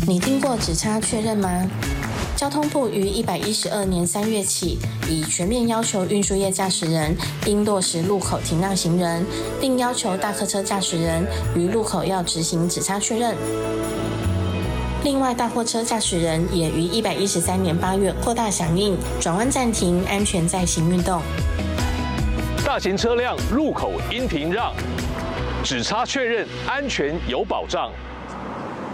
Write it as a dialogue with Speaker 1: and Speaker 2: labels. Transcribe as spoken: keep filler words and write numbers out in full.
Speaker 1: 你听过只差确认吗？交通部于一百一十二年三月起，已全面要求运输业驾驶人应落实路口停让行人，并要求大客车驾驶人于路口要执行只差确认。另外，大货车驾驶人也于一百一十三年八月扩大响应转弯暂停、安全再行运动。
Speaker 2: 大型车辆路口应停让，只差确认，安全有保障。